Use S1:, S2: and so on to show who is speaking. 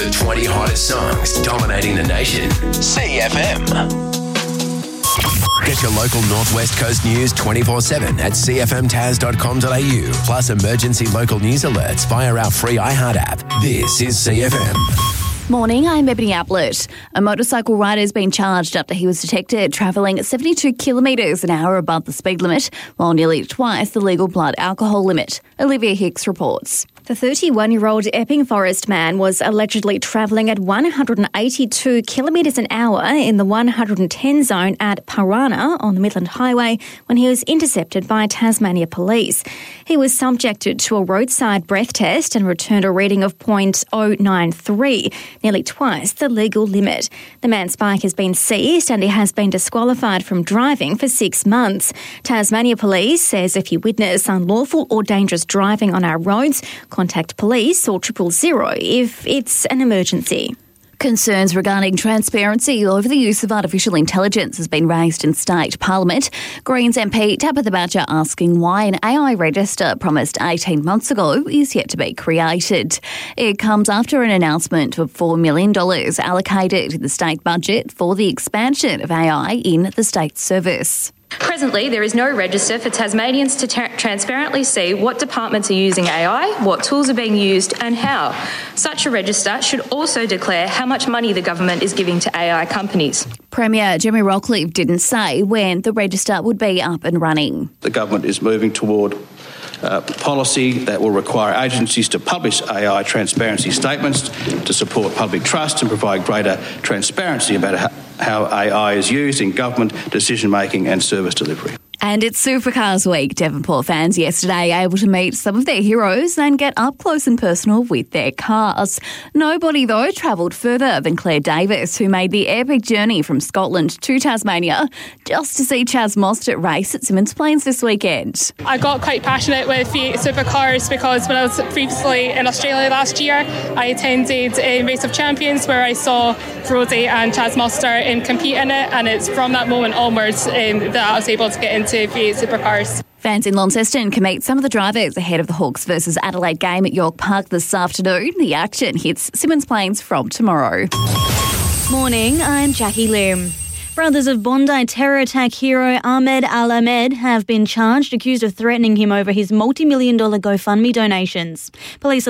S1: The 20 hottest songs dominating the nation. CFM. Get your local Northwest Coast news 24/7 at cfmtas.com.au. Plus emergency local news alerts via our free iHeart app. This is CFM.
S2: Morning, I'm Ebony Ablett. A motorcycle rider has been charged after he was detected travelling 72 kilometres an hour above the speed limit, while nearly twice the legal blood alcohol limit. Olivia Hicks reports.
S3: The 31-year-old Epping Forest man was allegedly travelling at 182 kilometres an hour in the 110 zone at Parana on the Midland Highway when he was intercepted by Tasmania Police. He was subjected to a roadside breath test and returned a reading of .093, nearly twice the legal limit. The man's bike has been seized and he has been disqualified from driving for 6 months. Tasmania Police says if you witness unlawful or dangerous driving on our roads, contact police or 000 if it's an emergency.
S2: Concerns regarding transparency over the use of artificial intelligence has been raised in state parliament. Greens MP Tabitha Badger asking why an AI register promised 18 months ago is yet to be created. It comes after an announcement of $4 million allocated in the state budget for the expansion of AI in the state service.
S4: Presently, there is no register for Tasmanians to transparently see what departments are using AI, what tools are being used and how. Such a register should also declare how much money the government is giving to AI companies.
S2: Premier Jeremy Rockliff didn't say when the register would be up and running.
S5: The government is moving toward policy that will require agencies to publish AI transparency statements to support public trust and provide greater transparency about how AI is used in government decision-making and service delivery.
S2: And it's Supercars Week. Devonport fans yesterday able to meet some of their heroes and get up close and personal with their cars. Nobody, though, travelled further than Claire Davis, who made the epic journey from Scotland to Tasmania just to see Chaz Mostert race at Symonds Plains this weekend.
S6: I got quite passionate with V8 Supercars because when I was previously in Australia last year, I attended a Race of Champions where I saw Brodie and Chaz Mostert compete in it, and it's from that moment onwards that I was able to get into V8 Supercars.
S2: Fans in Launceston can meet some of the drivers ahead of the Hawks versus Adelaide game at York Park this afternoon. The action hits Symonds Plains from tomorrow.
S7: Morning, I'm Jackie Lim. Brothers of Bondi terror attack hero Ahmed Al-Ahmed have been charged, accused of threatening him over his multi-million-dollar GoFundMe donations. Police